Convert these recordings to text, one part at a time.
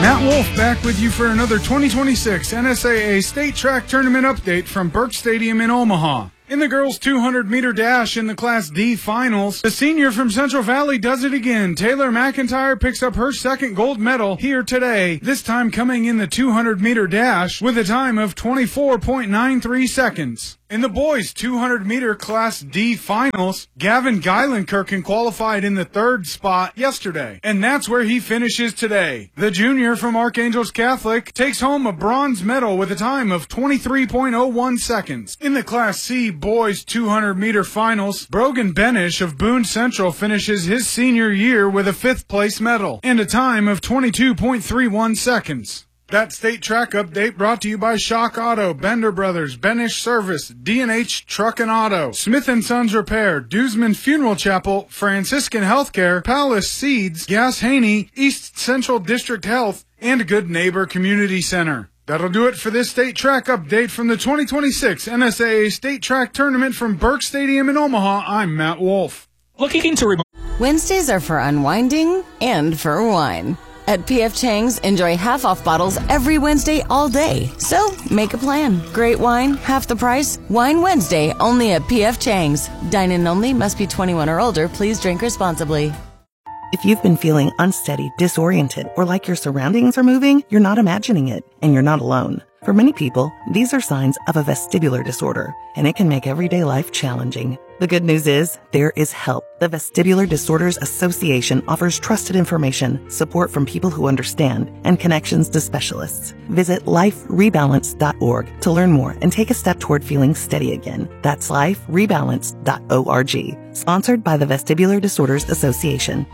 Matt Wolf back with you for another 2026 NSAA State Track Tournament update from Burke Stadium in Omaha. In the girls' 200-meter dash in the Class D finals, the senior from Central Valley does it again. Taylor McIntyre picks up her second gold medal here today, this time coming in the 200-meter dash with a time of 24.93 seconds. In the boys' 200-meter Class D finals, Gavin Geilenkirchen qualified in the third spot yesterday, and that's where he finishes today. The junior from Archangels Catholic takes home a bronze medal with a time of 23.01 seconds. In the Class C boys' 200-meter finals, Brogan Benish of Boone Central finishes his senior year with a fifth-place medal and a time of 22.31 seconds. That state track update brought to you by Shock Auto, Bender Brothers, Benish Service, D&H Truck and Auto, Smith & Sons Repair, Duzman Funeral Chapel, Franciscan Healthcare, Palace Seeds, Gas Haney, East Central District Health, and Good Neighbor Community Center. That'll do it for this state track update from the 2026 NSAA State Track Tournament from Burke Stadium in Omaha. I'm Matt Wolf. Wednesdays are for unwinding and for wine. At P.F. Chang's, enjoy half-off bottles every Wednesday all day. So, make a plan. Great wine, half the price. Wine Wednesday, only at P.F. Chang's. Dine-in only, must be 21 or older. Please drink responsibly. If you've been feeling unsteady, disoriented, or like your surroundings are moving, you're not imagining it, and you're not alone. For many people, these are signs of a vestibular disorder, and it can make everyday life challenging. The good news is, there is help. The Vestibular Disorders Association offers trusted information, support from people who understand, and connections to specialists. Visit liferebalance.org to learn more and take a step toward feeling steady again. That's liferebalance.org. Sponsored by the Vestibular Disorders Association.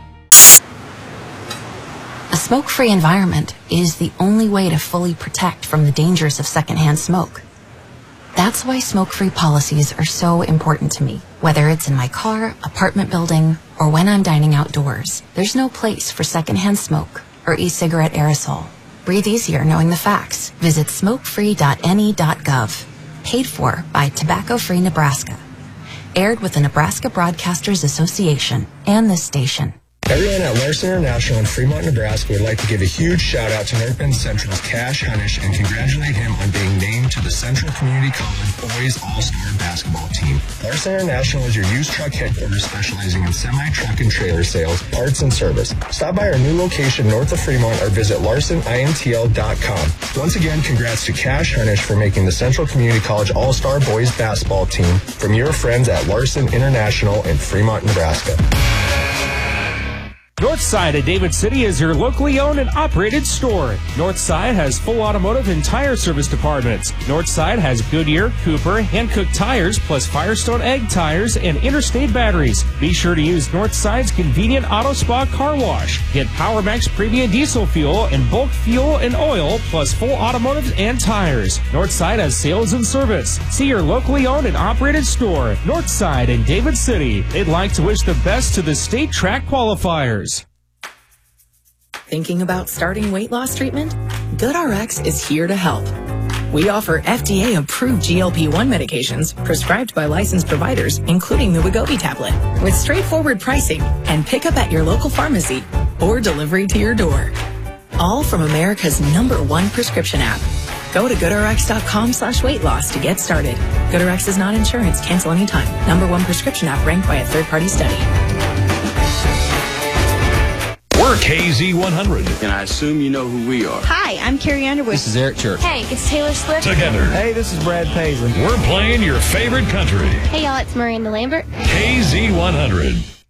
A smoke-free environment is the only way to fully protect from the dangers of secondhand smoke. That's why smoke-free policies are so important to me. Whether it's in my car, apartment building, or when I'm dining outdoors, there's no place for secondhand smoke or e-cigarette aerosol. Breathe easier knowing the facts. Visit smokefree.ne.gov. Paid for by Tobacco Free Nebraska. Aired with the Nebraska Broadcasters Association and this station. Everyone at Larson International in Fremont, Nebraska would like to give a huge shout out to North Bend Central's Cash Hunish and congratulate him on being named to the Central Community College Boys All-Star Basketball Team. Larson International is your used truck headquarters specializing in semi-truck and trailer sales, parts, and service. Stop by our new location north of Fremont or visit LarsonINTL.com. Once again, congrats to Cash Hunish for making the Central Community College All-Star Boys Basketball Team from your friends at Larson International in Fremont, Nebraska. Northside at David City is your locally owned and operated store. Northside has full automotive and tire service departments. Northside has Goodyear, Cooper, Hankook tires, plus Firestone Egg tires and Interstate batteries. Be sure to use Northside's convenient Auto Spa car wash. Get PowerMax Premium Diesel Fuel and bulk fuel and oil, plus full automotive and tires. Northside has sales and service. See your locally owned and operated store, Northside in David City. They'd like to wish the best to the state track qualifiers. Thinking about starting weight loss treatment? GoodRx is here to help. We offer FDA-approved GLP-1 medications prescribed by licensed providers, including the Wegovy tablet, with straightforward pricing and pickup at your local pharmacy or delivery to your door. All from America's #1 prescription app. Go to GoodRx.com/weight-loss to get started. GoodRx is not insurance. Cancel anytime. #1 prescription app ranked by a third-party study. We're KZ100. And I assume you know who we are. Hi, I'm Carrie Underwood. This is Eric Church. Hey, it's Taylor Swift. Together. Hey, this is Brad Paisley. We're playing your favorite country. Hey, y'all, it's Miranda Lambert. KZ100.